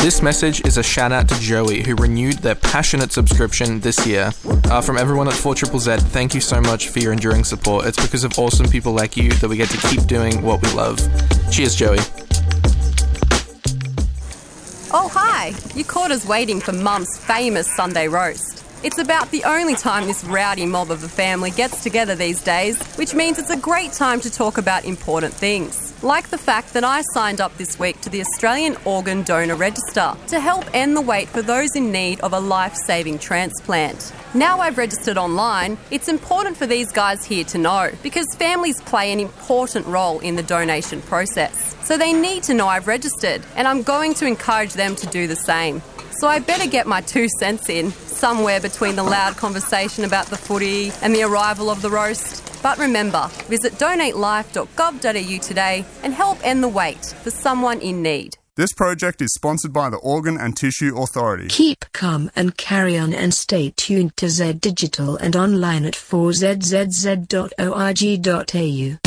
This message is a shout out to Joey, who renewed their passionate subscription this year. From everyone at 4ZZZ, thank you so much for your enduring support. It's because of awesome people like you that we get to keep doing what we love. Cheers, Joey. Oh, hi! You caught us waiting for Mum's famous Sunday roast. It's about the only time this rowdy mob of a family gets together these days, which means it's a great time to talk about important things, like the fact that I signed up this week to the Australian Organ Donor Register to help end the wait for those in need of a life-saving transplant. Now I've registered online, it's important for these guys here to know, because families play an important role in the donation process. So they need to know I've registered, and I'm going to encourage them to do the same. So I better get my 2 cents in, somewhere between the loud conversation about the footy and the arrival of the roast. But remember, visit donatelife.gov.au today and help end the wait for someone in need. This project is sponsored by the Organ and Tissue Authority. Keep calm and carry on, and stay tuned to Z Digital and online at 4zzz.org.au.